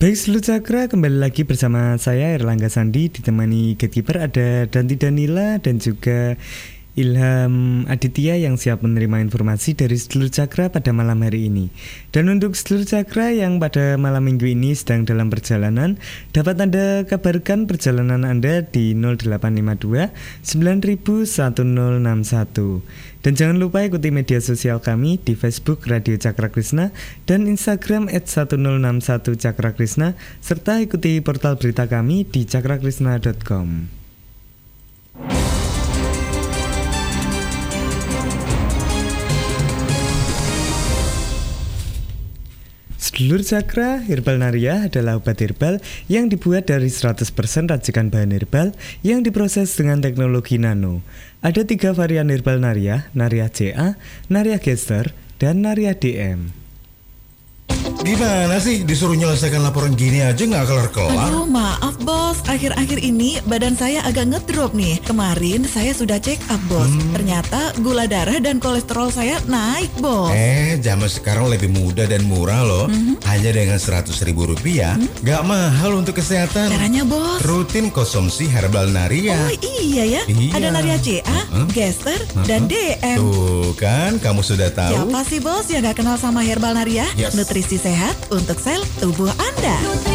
Baik Seluruh Cakra, kembali lagi bersama saya Erlangga Sandi, ditemani gatekeeper ada Danti Danila dan juga Ilham Aditya yang siap menerima informasi dari Seluruh Cakra pada malam hari ini. Dan untuk Seluruh Cakra yang pada malam minggu ini sedang dalam perjalanan, dapat Anda kabarkan perjalanan Anda di 0852 901061. Dan jangan lupa ikuti media sosial kami di Facebook Radio Cakra Krishna dan Instagram @1061cakrakrishna, serta ikuti portal berita kami di cakrakrishna.com. Sedulur Cakra, Herbal Naria adalah obat herbal yang dibuat dari 100% racikan bahan herbal yang diproses dengan teknologi nano. Ada 3 varian Herbal Naria, Naria CA, Naria Gester, dan Naria DM. Gimana sih disuruh nyelesaikan laporan gini aja nggak kelar-kelar? Aduh, maaf bos, akhir-akhir ini badan saya agak ngedrop nih. Kemarin saya sudah check up bos, ternyata gula darah dan kolesterol saya naik bos. Zaman sekarang lebih mudah dan murah loh. Hanya dengan Rp100.000, nggak mahal untuk kesehatan. Caranya bos? Rutin konsumsi Herbal Naria. Oh iya ya, Iya. ada Naria CA, Gester, dan DM. Tuh kan, kamu sudah tahu. Siapa sih bos yang gak kenal sama Herbal Naria? Yes. Nutrisi sehat untuk sel tubuh Anda.